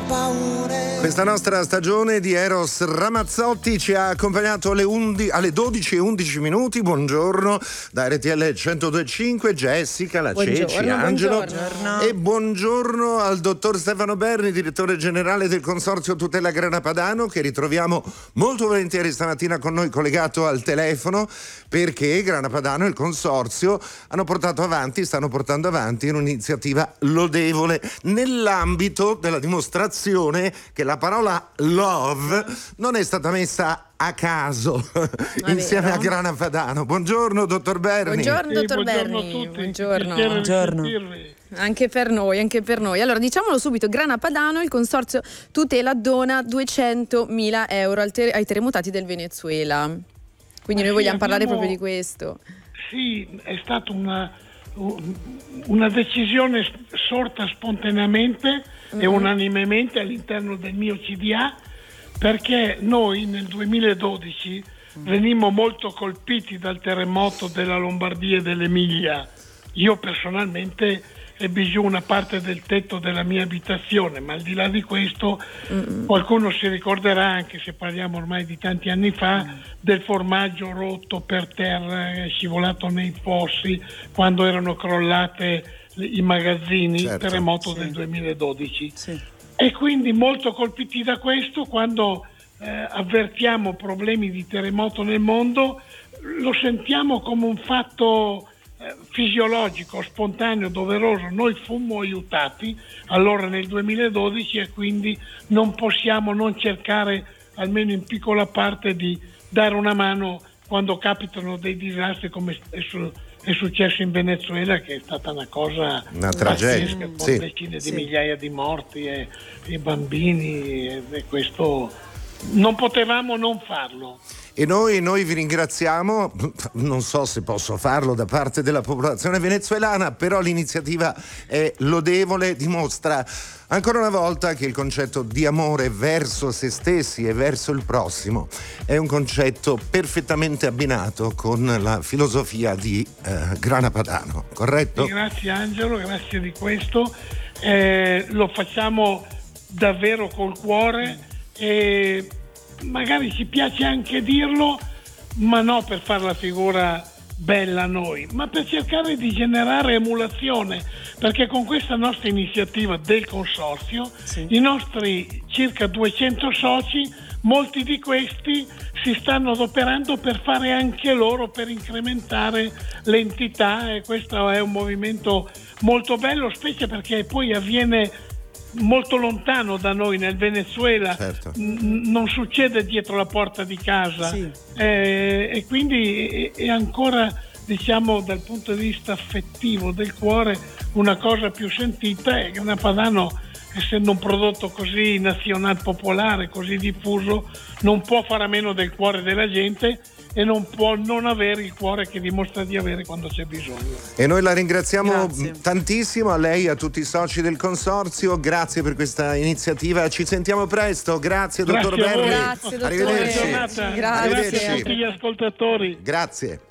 Questa nostra stagione di Eros Ramazzotti ci ha accompagnato alle 12:11. Buongiorno da RTL 102.5, Jessica, la Ceci, Angelo. Buongiorno. E buongiorno al dottor Stefano Berni, direttore generale del Consorzio Tutela Grana Padano, che ritroviamo molto volentieri stamattina con noi collegato al telefono, perché Grana Padano e il Consorzio stanno portando avanti un'iniziativa lodevole nell'ambito della dimostrazione che la parola love non è stata messa a caso insieme a Grana Padano. Buongiorno dottor Berni. Buongiorno dottor buongiorno Berni. a tutti. Buongiorno. Anche per noi. Allora, diciamolo subito, Grana Padano, il Consorzio Tutela dona 200.000 euro ai terremotati del Venezuela. Quindi noi vogliamo parlare proprio di questo. Sì, è stata una decisione sorta spontaneamente e unanimemente all'interno del mio CDA, perché noi nel 2012 venimmo molto colpiti dal terremoto della Lombardia e dell'Emilia. Io personalmente ebbi giù una parte del tetto della mia abitazione, ma al di là di questo qualcuno si ricorderà, anche se parliamo ormai di tanti anni fa, del formaggio rotto per terra, scivolato nei fossi quando erano crollate i magazzini, certo, terremoto del 2012. Sì. E quindi molto colpiti da questo, quando avvertiamo problemi di terremoto nel mondo, lo sentiamo come un fatto fisiologico, spontaneo, doveroso. Noi fummo aiutati allora nel 2012 e quindi non possiamo non cercare, almeno in piccola parte, di dare una mano quando capitano dei disastri come è successo in Venezuela, che è stata una tragedia, con decine di migliaia di morti e bambini, e questo non potevamo non farlo. E noi vi ringraziamo, non so se posso farlo da parte della popolazione venezuelana, però l'iniziativa è lodevole, dimostra ancora una volta che il concetto di amore verso se stessi e verso il prossimo è un concetto perfettamente abbinato con la filosofia di Grana Padano, corretto? Grazie Angelo, grazie di questo. Lo facciamo davvero col cuore e magari ci piace anche dirlo, ma no per fare la figura bella a noi, ma per cercare di generare emulazione, perché con questa nostra iniziativa del Consorzio i nostri circa 200 soci, molti di questi si stanno adoperando per fare anche loro, per incrementare l'entità, e questo è un movimento molto bello, specie perché poi avviene molto lontano da noi, nel Venezuela. Certo. Non succede dietro la porta di casa, e quindi è ancora, diciamo, dal punto di vista affettivo del cuore, una cosa più sentita. E Grana Padano, essendo un prodotto così nazional popolare, così diffuso, non può fare a meno del cuore della gente e non può non avere il cuore che dimostra di avere quando c'è bisogno. E noi la ringraziamo tantissimo, a lei e a tutti i soci del Consorzio. Grazie per questa iniziativa, ci sentiamo presto. Grazie dottor Berni. Grazie dottore. Arrivederci. Grazie a tutti gli ascoltatori. Grazie.